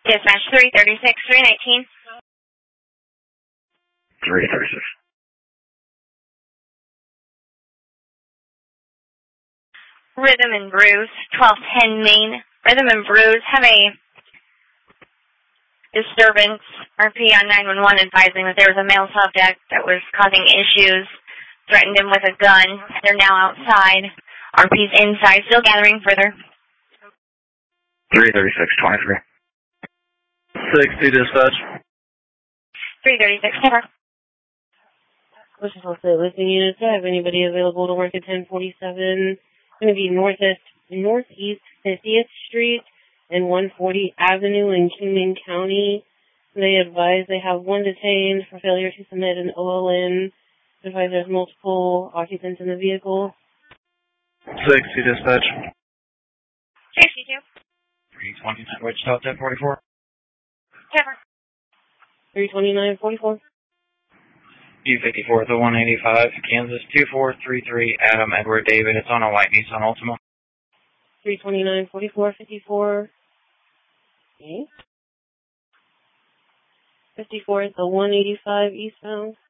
Dispatch 336, 319. 336. Rhythm and Brews, 1210 Main. Rhythm and Brews have a disturbance. RP on 911 advising that there was a male subject that was causing issues, threatened him with a gun. They're now outside. RP's inside, still gathering further. 336, 23. 60 dispatch. 336, cover. This is also listening units. I have anybody available to work at 1047. It's going to be northeast 50th Street and 140 Avenue in Kingman County. They advise they have one detained for failure to submit an OLN. They advise there's multiple occupants in the vehicle. 60 dispatch. 62. 329, Wichita, 1044. Cover. 32944. U54 to 185, Kansas 2433, Adam Edward David. It's on a white Nissan Altima. 32944, 54. Okay. 54 is the 185 eastbound.